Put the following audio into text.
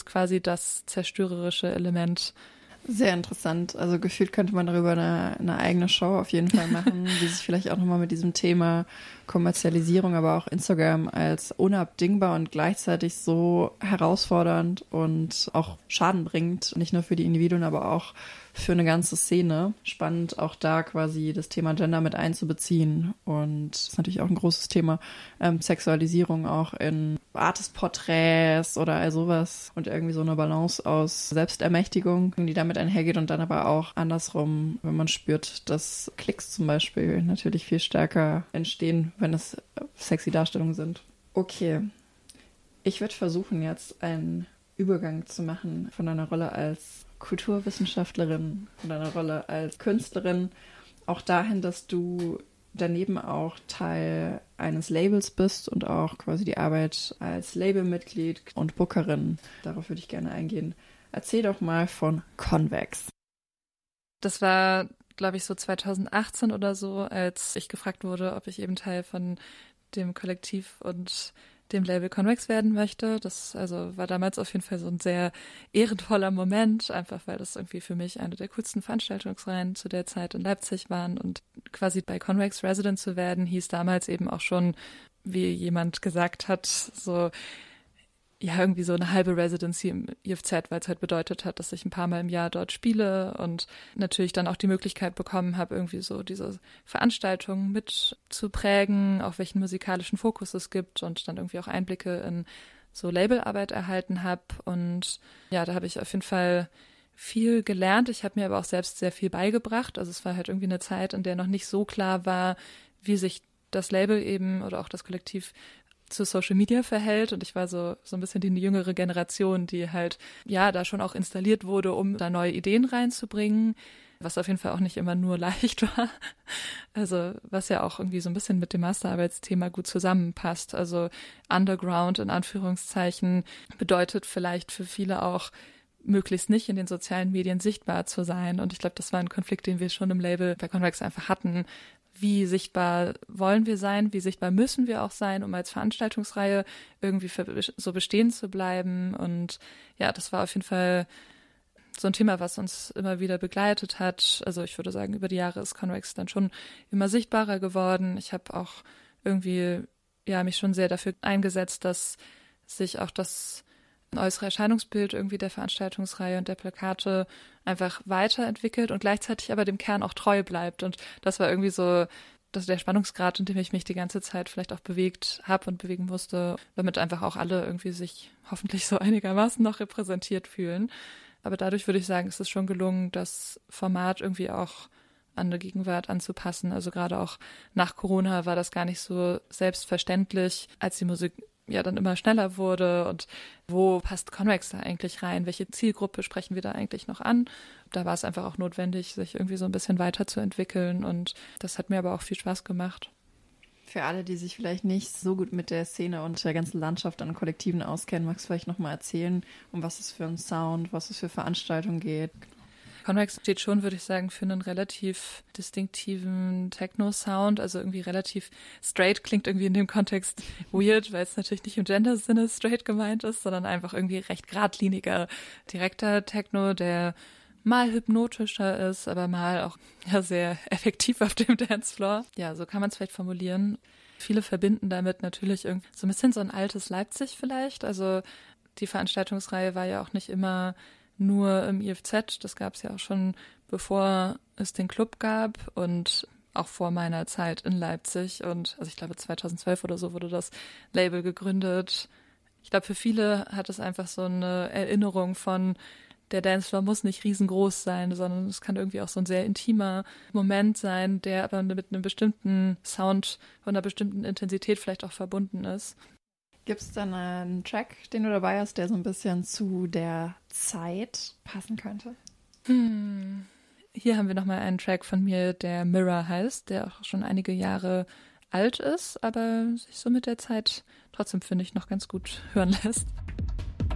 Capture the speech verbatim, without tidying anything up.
quasi das zerstörerische Element. Sehr interessant. Also gefühlt könnte man darüber eine, eine eigene Show auf jeden Fall machen, die sich vielleicht auch nochmal mit diesem Thema Kommerzialisierung, aber auch Instagram als unabdingbar und gleichzeitig so herausfordernd und auch Schaden bringt. Nicht nur für die Individuen, aber auch für eine ganze Szene. Spannend, auch da quasi das Thema Gender mit einzubeziehen. Und das ist natürlich auch ein großes Thema. Ähm, Sexualisierung auch in Artist-Porträts oder all sowas. Und irgendwie so eine Balance aus Selbstermächtigung, die damit einhergeht. Und dann aber auch andersrum, wenn man spürt, dass Klicks zum Beispiel natürlich viel stärker entstehen, wenn es sexy Darstellungen sind. Okay. Ich würde versuchen, jetzt einen Übergang zu machen von einer Rolle als Kulturwissenschaftlerin und einer Rolle als Künstlerin, auch dahin, dass du daneben auch Teil eines Labels bist und auch quasi die Arbeit als Labelmitglied und Bookerin. Darauf würde ich gerne eingehen. Erzähl doch mal von Convex. Das war, glaube ich, so zwanzig achtzehn oder so, als ich gefragt wurde, ob ich eben Teil von dem Kollektiv und dem Label Convex werden möchte. Das also war damals auf jeden Fall so ein sehr ehrenvoller Moment, einfach weil das irgendwie für mich eine der coolsten Veranstaltungsreihen zu der Zeit in Leipzig waren. Und quasi bei Convex Resident zu werden, hieß damals eben auch schon, wie jemand gesagt hat, so ja, irgendwie so eine halbe Residency im I F Z, weil es halt bedeutet hat, dass ich ein paar Mal im Jahr dort spiele und natürlich dann auch die Möglichkeit bekommen habe, irgendwie so diese Veranstaltungen mit zu prägen, auf welchen musikalischen Fokus es gibt und dann irgendwie auch Einblicke in so Labelarbeit erhalten habe. Und ja, da habe ich auf jeden Fall viel gelernt. Ich habe mir aber auch selbst sehr viel beigebracht. Also es war halt irgendwie eine Zeit, in der noch nicht so klar war, wie sich das Label eben oder auch das Kollektiv zu Social Media verhält, und ich war so so ein bisschen die jüngere Generation, die halt ja da schon auch installiert wurde, um da neue Ideen reinzubringen, was auf jeden Fall auch nicht immer nur leicht war. Also was ja auch irgendwie so ein bisschen mit dem Masterarbeitsthema gut zusammenpasst. Also Underground in Anführungszeichen bedeutet vielleicht für viele auch, möglichst nicht in den sozialen Medien sichtbar zu sein. Und ich glaube, das war ein Konflikt, den wir schon im Label bei Convex einfach hatten. Wie sichtbar wollen wir sein? Wie sichtbar müssen wir auch sein, um als Veranstaltungsreihe irgendwie für, so bestehen zu bleiben? Und ja, das war auf jeden Fall so ein Thema, was uns immer wieder begleitet hat. Also ich würde sagen, über die Jahre ist Convex dann schon immer sichtbarer geworden. Ich habe auch irgendwie ja mich schon sehr dafür eingesetzt, dass sich auch das äußere Erscheinungsbild irgendwie der Veranstaltungsreihe und der Plakate einfach weiterentwickelt und gleichzeitig aber dem Kern auch treu bleibt. Und das war irgendwie so das der Spannungsgrad, in dem ich mich die ganze Zeit vielleicht auch bewegt habe und bewegen musste, damit einfach auch alle irgendwie sich hoffentlich so einigermaßen noch repräsentiert fühlen. Aber dadurch würde ich sagen, ist es schon gelungen, das Format irgendwie auch an der Gegenwart anzupassen. Also gerade auch nach Corona war das gar nicht so selbstverständlich, als die Musik ja dann immer schneller wurde, und wo passt Convex da eigentlich rein? Welche Zielgruppe sprechen wir da eigentlich noch an? Da war es einfach auch notwendig, sich irgendwie so ein bisschen weiterzuentwickeln, und das hat mir aber auch viel Spaß gemacht. Für alle, die sich vielleicht nicht so gut mit der Szene und der ganzen Landschaft an Kollektiven auskennen, magst du vielleicht nochmal erzählen, um was es für einen Sound, was es für Veranstaltungen geht? Convex steht schon, würde ich sagen, für einen relativ distinktiven Techno-Sound, also irgendwie relativ straight, klingt irgendwie in dem Kontext weird, weil es natürlich nicht im Gender-Sinne straight gemeint ist, sondern einfach irgendwie recht geradliniger, direkter Techno, der mal hypnotischer ist, aber mal auch ja sehr effektiv auf dem Dancefloor. Ja, so kann man es vielleicht formulieren. Viele verbinden damit natürlich irgendwie so ein bisschen so ein altes Leipzig vielleicht. Also die Veranstaltungsreihe war ja auch nicht immer nur im I F Z, das gab es ja auch schon, bevor es den Club gab und auch vor meiner Zeit in Leipzig. Und also ich glaube zweitausendzwölf oder so wurde das Label gegründet. Ich glaube, für viele hat es einfach so eine Erinnerung von, der Dancefloor muss nicht riesengroß sein, sondern es kann irgendwie auch so ein sehr intimer Moment sein, der aber mit einem bestimmten Sound und einer bestimmten Intensität vielleicht auch verbunden ist. Gibt es dann einen Track, den du dabei hast, der so ein bisschen zu der Zeit passen könnte? Hm. Hier haben wir nochmal einen Track von mir, der Mirror heißt, der auch schon einige Jahre alt ist, aber sich so mit der Zeit trotzdem, finde ich, noch ganz gut hören lässt.